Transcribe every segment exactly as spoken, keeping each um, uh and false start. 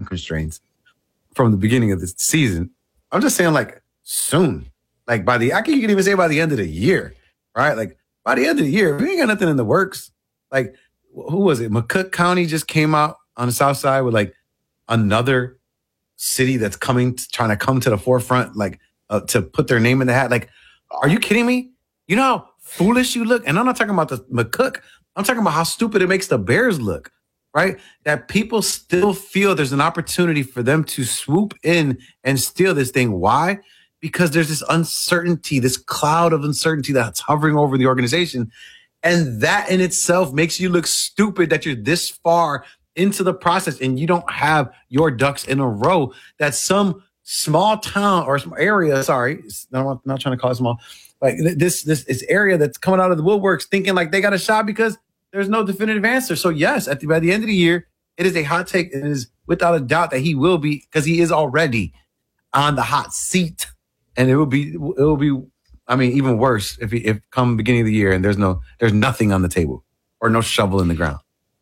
constraints from the beginning of the season. I'm just saying, like, soon. Like, by the, I can, you can even say by the end of the year, right? Like, by the end of the year, we ain't got nothing in the works. Like, who was it? McCook County just came out on the south side with, like, another city that's coming, to, trying to come to the forefront, like, uh, to put their name in the hat. Like, are you kidding me? You know how foolish you look? And I'm not talking about the McCook. I'm talking about how stupid it makes the Bears look, right? That people still feel there's an opportunity for them to swoop in and steal this thing. Why? Because there's this uncertainty, this cloud of uncertainty that's hovering over the organization. And that in itself makes you look stupid that you're this far into the process and you don't have your ducks in a row, that some small town or some area, sorry, I'm not trying to call it small, like this, this, this area that's coming out of the woodworks thinking like they got a shot because there's no definitive answer. So yes, at the, by the end of the year, it is a hot take. It is without a doubt that he will be, because he is already on the hot seat. And it will be, it will be, I mean, even worse if he, if come beginning of the year and there's no, there's nothing on the table or no shovel in the ground.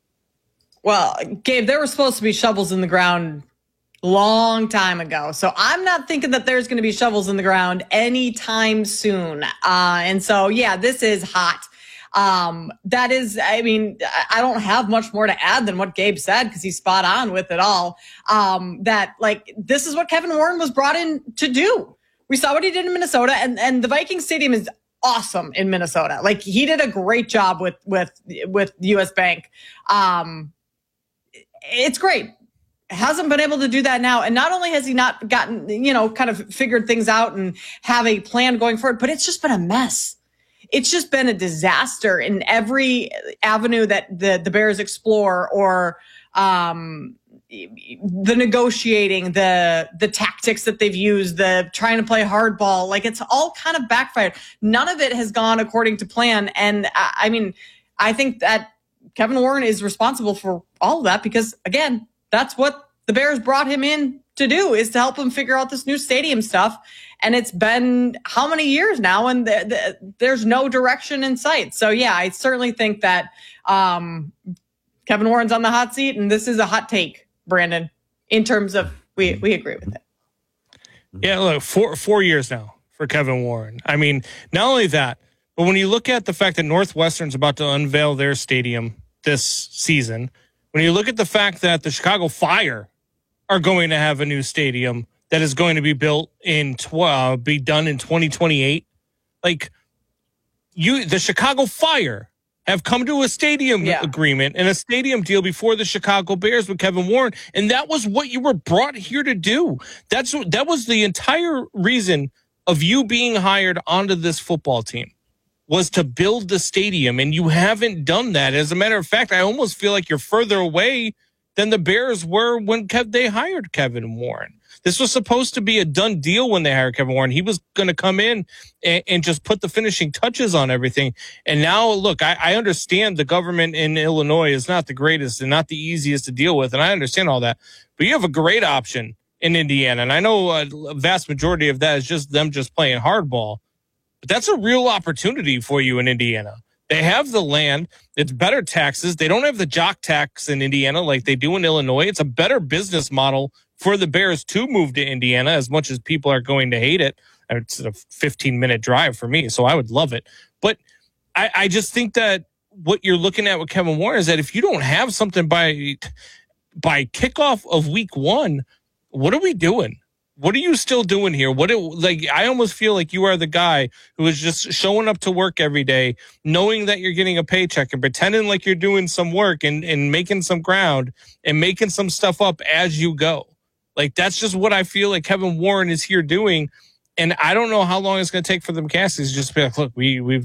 Well, Gabe, there were supposed to be shovels in the ground long time ago. So I'm not thinking that there's going to be shovels in the ground anytime soon. Uh, and so, yeah, this is hot. Um, that is, I mean, I don't have much more to add than what Gabe said because he's spot on with it all. Um, that like, this is what Kevin Warren was brought in to do. We saw what he did in Minnesota, and, and the Viking Stadium is awesome in Minnesota. Like, he did a great job with, with, with U S Bank. Um, it's great. Hasn't been able to do that now. And not only has he not gotten, you know, kind of figured things out and have a plan going forward, but it's just been a mess. It's just been a disaster in every avenue that the, the Bears explore, or, um, the negotiating, the the tactics that they've used, the trying to play hardball, like it's all kind of backfired. None of it has gone according to plan. And I, I mean, I think that Kevin Warren is responsible for all of that because, again, that's what the Bears brought him in to do, is to help him figure out this new stadium stuff. And it's been how many years now, and the, the, there's no direction in sight. So, yeah, I certainly think that um, Kevin Warren's on the hot seat, and this is a hot take, Brandon, in terms of we we agree with it. Yeah, look, four four years now for Kevin Warren. I mean, not only that, but when you look at the fact that Northwestern's about to unveil their stadium this season, when you look at the fact that the Chicago Fire are going to have a new stadium that is going to be built in tw- uh, be done in twenty twenty-eight, like you, the Chicago Fire have come to a stadium yeah. agreement and a stadium deal before the Chicago Bears with Kevin Warren. And that was what you were brought here to do. That's that was the entire reason of you being hired onto this football team, was to build the stadium. And you haven't done that. As a matter of fact, I almost feel like you're further away than the Bears were when Kev, they hired Kevin Warren. This was supposed to be a done deal when they hired Kevin Warren. He was going to come in and, and just put the finishing touches on everything. And now, look, I, I understand the government in Illinois is not the greatest and not the easiest to deal with, and I understand all that. But you have a great option in Indiana, and I know a vast majority of that is just them just playing hardball. But that's a real opportunity for you in Indiana. They have the land. It's better taxes. They don't have the jock tax in Indiana like they do in Illinois. It's a better business model for the Bears to move to Indiana, as much as people are going to hate it. It's a fifteen-minute drive for me, so I would love it. But I, I just think that what you're looking at with Kevin Warren is that if you don't have something by by kickoff of week one, what are we doing? What are you still doing here? What it, like I almost feel like you are the guy who is just showing up to work every day, knowing that you're getting a paycheck and pretending like you're doing some work and, and making some ground and making some stuff up as you go. Like, that's just what I feel like Kevin Warren is here doing. And I don't know how long it's going to take for the McCaskies to just be like, look, we, we've